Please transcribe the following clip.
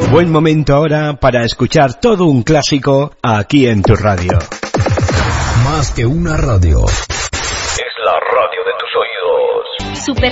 Buen momento ahora para escuchar todo un clásico aquí en tu radio. Más que una radio. Es la radio de tus oídos. Super